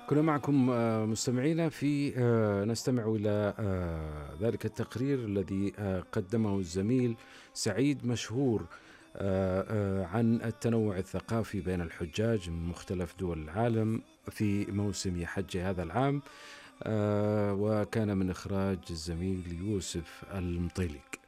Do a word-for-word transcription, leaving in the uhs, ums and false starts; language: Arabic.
كنا معكم آه، مستمعينا في آه، نستمع إلى آه، ذلك التقرير الذي آه، قدمه الزميل سعيد مشهور آه، آه، عن التنوع الثقافي بين الحجاج من مختلف دول العالم في موسم حج هذا العام. آه، وكان من إخراج الزميل يوسف المطيلي.